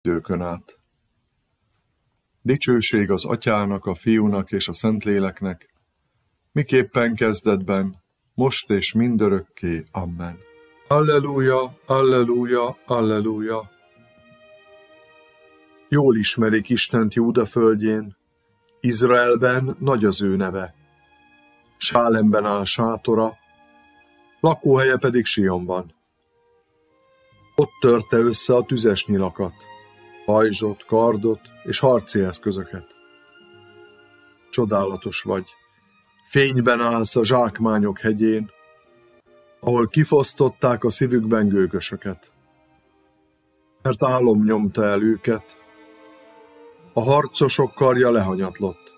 időkön át. Dicsőség az Atyának, a Fiúnak és a Szentléleknek, miképpen kezdetben, most és mindörökké. Amen. Alleluja, alleluja, alleluja. Jól ismerik Istent Júda földjén, Izraelben nagy az ő neve. Sálemben áll sátora, lakóhelye pedig Sionban. Ott törte össze a tüzes nyilakat, pajzsot, kardot és harci eszközöket. Csodálatos vagy, fényben állsz a zsákmányok hegyén, ahol kifosztották a szívükben gőgösöket. Mert álom nyomta el őket, a harcosok karja lehanyatlott.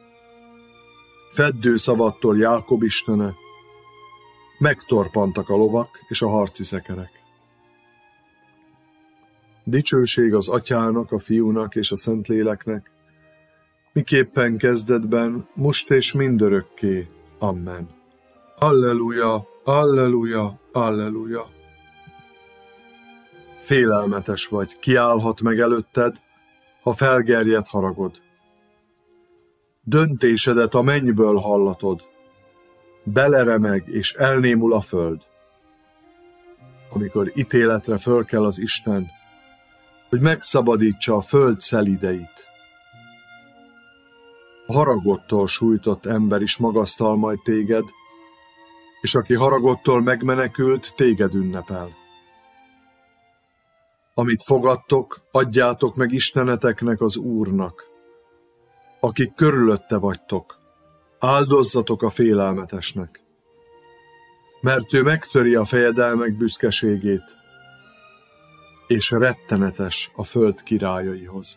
Feddő szavattól Jákob istene, megtorpantak a lovak és a harci szekerek. Dicsőség az Atyának, a Fiúnak és a Szentléleknek, miképpen kezdetben, most és mindörökké. Amen. Alleluja, alleluja, alleluja. Félelmetes vagy, kiállhat meg előtted, ha felgerjed haragod. Döntésedet a mennyből hallatod, beleremeg és elnémul a föld. Amikor ítéletre fölkel az Isten, hogy megszabadítsa a föld szelideit. A haragodtól sújtott ember is magasztal majd téged, és aki haragodtól megmenekült, téged ünnepel. Amit fogadtok, adjátok meg isteneteknek, az Úrnak. Akik körülötte vagytok, áldozzatok a félelmetesnek. Mert ő megtöri a fejedelmek büszkeségét, és rettenetes a föld királyaihoz.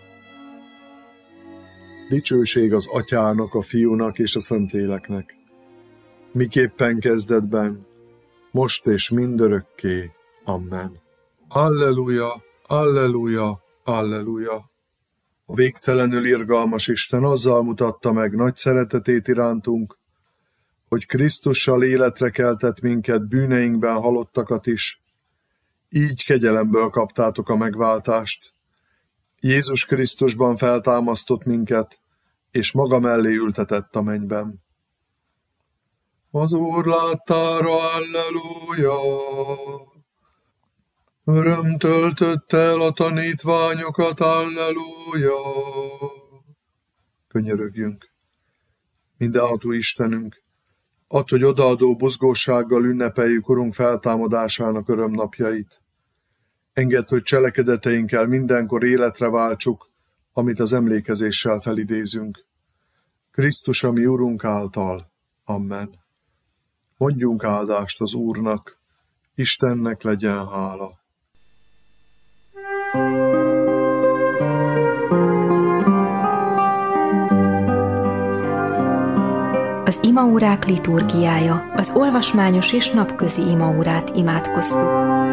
Dicsőség az Atyának, a Fiúnak és a Szentléleknek, miképpen kezdetben, most és mindörökké. Amen. Alleluja, alleluja, alleluja. A végtelenül irgalmas Isten azzal mutatta meg nagy szeretetét irántunk, hogy Krisztussal életre keltett minket, bűneinkben halottakat is, így kegyelemből kaptátok a megváltást. Jézus Krisztusban feltámasztott minket, és maga mellé ültetett a mennyben. Az Úr láttára, alleluja! Öröm töltött el a tanítványokat, alleluja! Könyörögjünk. Mindenható Istenünk, add, hogy odaadó buzgósággal ünnepeljük Urunk feltámadásának örömnapjait. Engedd, hogy cselekedeteinkkel mindenkor életre váltsuk, amit az emlékezéssel felidézünk. Krisztus, a mi Urunk által. Amen. Mondjunk áldást az Úrnak, Istennek legyen hála. Az imaórák liturgiája, az olvasmányos és napközi imaórát imádkoztuk.